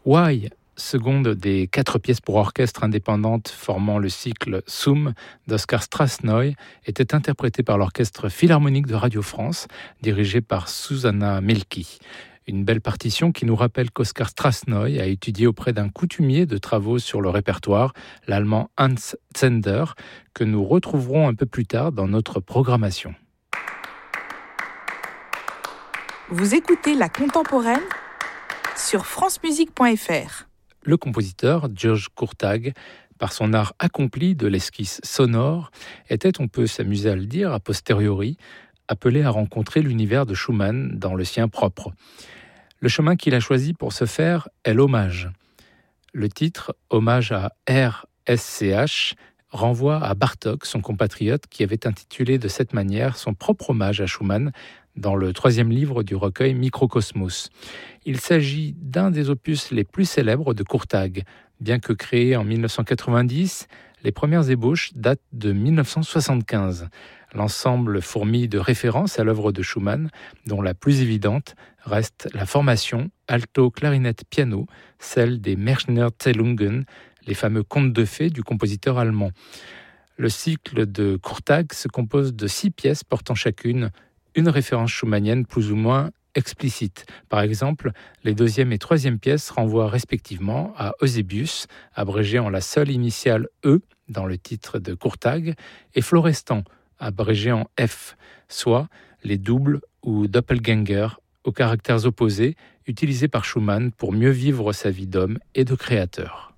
Why, seconde des 4 pièces pour orchestre indépendantes formant le cycle Sum d'Oskar Strassnoy, était interprétée par l'Orchestre Philharmonique de Radio France, dirigé par Susanna Mielke. Une belle partition qui nous rappelle qu'Oskar Strassnoy a étudié auprès d'un coutumier de travaux sur le répertoire, l'allemand Hans Zender, que nous retrouverons un peu plus tard dans notre programmation. Vous écoutez La Contemporaine sur francemusique.fr. Le compositeur, György Kurtág, par son art accompli de l'esquisse sonore, était, on peut s'amuser à le dire, a posteriori, appelé à rencontrer l'univers de Schumann dans le sien propre. Le chemin qu'il a choisi pour ce faire est l'hommage. Le titre, Hommage à RSCH, renvoie à Bartók, son compatriote, qui avait intitulé de cette manière son propre hommage à Schumann dans le 3e livre du recueil Microcosmos. Il s'agit d'un des opus les plus célèbres de Kurtág. Bien que créé en 1990, les premières ébauches datent de 1975. L'ensemble fourmille de références à l'œuvre de Schumann, dont la plus évidente reste la formation alto, clarinette, piano, celle des Märchenerzählungen, les fameux contes de fées du compositeur allemand. Le cycle de Kurtág se compose de 6 pièces portant chacune une référence schumannienne plus ou moins explicite. Par exemple, les 2e et 3e pièces renvoient respectivement à Eusebius, abrégé en la seule initiale E dans le titre de Kurtág, et Florestan, abrégé en F, soit les doubles ou doppelgänger aux caractères opposés utilisés par Schumann pour mieux vivre sa vie d'homme et de créateur.